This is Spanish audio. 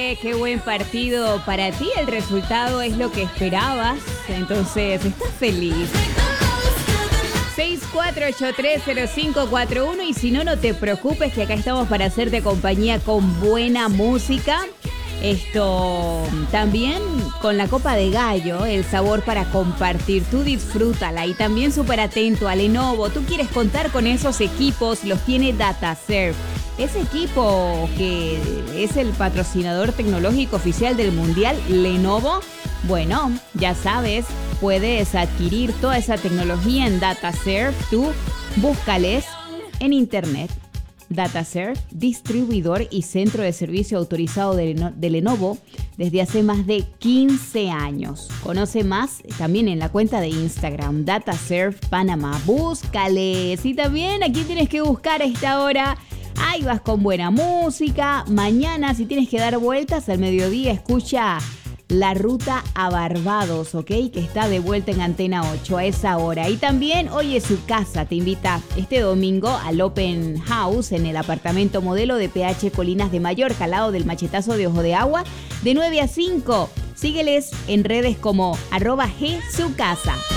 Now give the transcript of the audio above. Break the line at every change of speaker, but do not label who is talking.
Qué buen partido para ti, el resultado es lo que esperabas, entonces estás feliz. 64830541 y si no, no te preocupes que acá estamos para hacerte compañía con buena música. Esto también con la copa de gallo, el sabor para compartir, tú disfrútala y también súper atento a Lenovo. Tú quieres contar con esos equipos, los tiene DataServe. Ese equipo que es el patrocinador tecnológico oficial del Mundial, Lenovo, bueno, ya sabes, puedes adquirir toda esa tecnología en DataServe. Tú búscales en internet. DataServe, distribuidor y centro de servicio autorizado de Lenovo desde hace más de 15 años. Conoce más también en la cuenta de Instagram, DataServe Panamá. Búscales. Y también aquí tienes que buscar a esta hora. Ahí vas con buena música. Mañana, si tienes que dar vueltas al mediodía, escucha La Ruta a Barbados, ¿ok? Que está de vuelta en Antena 8 a esa hora. Y también, Oye Su Casa te invita este domingo al Open House en el apartamento modelo de PH Colinas de Mallorca, al lado del Machetazo de Ojo de Agua, de 9 a 5. Sígueles en redes como @G Su Casa.